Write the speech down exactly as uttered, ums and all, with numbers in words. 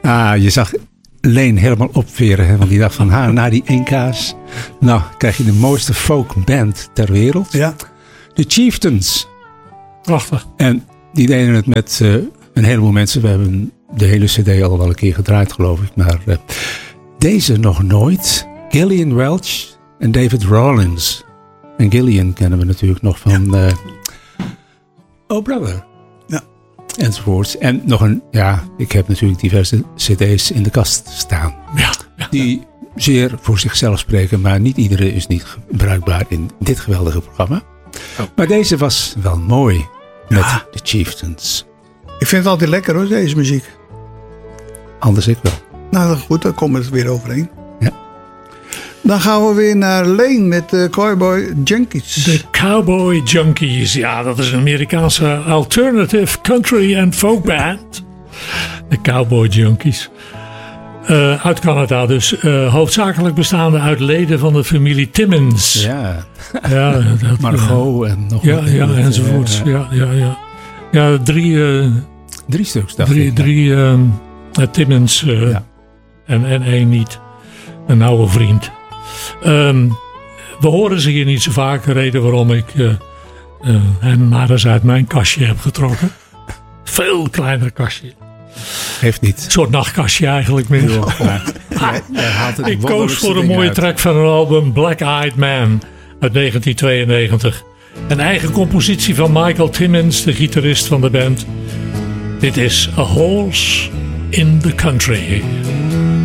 Ah, je zag Leen helemaal opveren. Hè, want die dacht van, ha, na die één K's. Nou, krijg je de mooiste folkband ter wereld. Ja. De Chieftains. Prachtig. En die deden het met uh, een heleboel mensen. We hebben de hele cd al wel een keer gedraaid, geloof ik. Maar uh, deze nog nooit. Gillian Welch en David Rawlings. En Gillian kennen we natuurlijk nog van ja. uh, Oh Brother. Ja. Enzovoorts. En nog een, ja, ik heb natuurlijk diverse cd's in de kast staan. Ja. Ja. Die zeer voor zichzelf spreken, maar niet iedere is niet bruikbaar in dit geweldige programma. Oh. Maar deze was wel mooi met ja. de Chieftains. Ik vind het altijd lekker hoor, deze muziek. Anders ik wel. Nou goed, dan komen we het weer overheen. Ja. Dan gaan we weer naar Leen met de Cowboy Junkies. De Cowboy Junkies, ja, dat is een Amerikaanse alternative country and folk band. De Cowboy Junkies. Uh, uit Canada dus. Uh, hoofdzakelijk bestaande uit leden van de familie Timmins. Ja, ja dat, Margot uh, en nog ja, ja, enzovoorts. Uh, ja, ja, ja. ja, drie... Uh, drie stuks, dacht drie, ik. Drie uh, Timmins uh, ja. en, en één niet. Een oude vriend. Um, we horen ze hier niet zo vaak. De reden waarom ik uh, uh, hen maar eens uit mijn kastje heb getrokken. Veel kleiner kastje. Heeft niet. Een soort nachtkastje eigenlijk meer. Ja, ja, ja, ik koos voor een mooie uit. track van een album Black Eyed Man uit negentien tweeënnegentig. Een eigen compositie van Michael Timmins, de gitarist van de band. Dit is A Horse in the Country.